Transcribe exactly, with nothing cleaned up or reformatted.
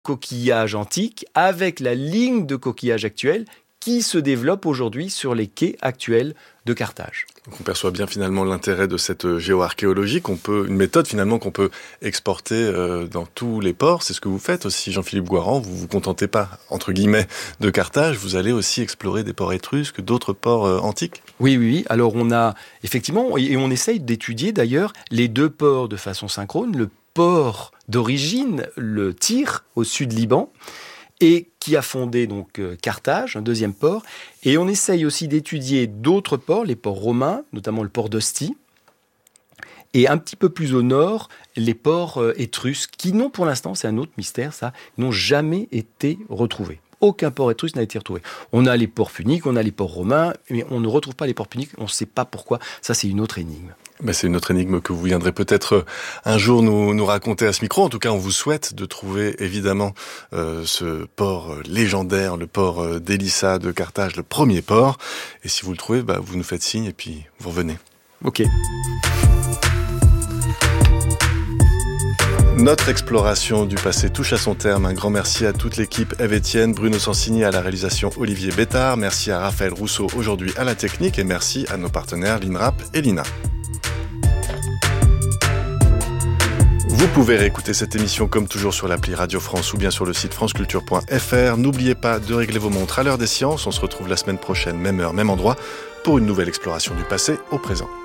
coquillages antiques avec la ligne de coquillages actuelle qui se développe aujourd'hui sur les quais actuels de Carthage. Donc on perçoit bien finalement l'intérêt de cette géoarchéologie, qu'on peut, une méthode finalement qu'on peut exporter euh, dans tous les ports. C'est ce que vous faites aussi, Jean-Philippe Goiran. Vous vous contentez pas, entre guillemets, de Carthage. Vous allez aussi explorer des ports étrusques, d'autres ports euh, antiques. Oui, oui, oui. Alors on a effectivement, et on essaye d'étudier d'ailleurs les deux ports de façon synchrone. Le port d'origine, le Tyr, au sud Liban, et qui a fondé donc Carthage, un deuxième port. Et on essaye aussi d'étudier d'autres ports, les ports romains, notamment le port d'Ostie, et un petit peu plus au nord, les ports étrusques, qui n'ont pour l'instant, c'est un autre mystère ça, n'ont jamais été retrouvés. Aucun port étrusque n'a été retrouvé. On a les ports puniques, on a les ports romains, mais on ne retrouve pas les ports puniques, on ne sait pas pourquoi. Ça, c'est une autre énigme. Mais c'est une autre énigme que vous viendrez peut-être un jour nous, nous raconter à ce micro. En tout cas, on vous souhaite de trouver évidemment euh, ce port légendaire, le port d'Élissa de Carthage, le premier port. Et si vous le trouvez, bah, vous nous faites signe et puis vous revenez. Ok. Notre exploration du passé touche à son terme. Un grand merci à toute l'équipe, Ève Etienne, Bruno Sansigny à la réalisation, Olivier Bétard. Merci à Raphaël Rousseau aujourd'hui à la technique et merci à nos partenaires l'INRAP et l'I N A. Vous pouvez réécouter cette émission comme toujours sur l'appli Radio France ou bien sur le site franceculture point f r. N'oubliez pas de régler vos montres à l'heure des sciences. On se retrouve la semaine prochaine, même heure, même endroit, pour une nouvelle exploration du passé au présent.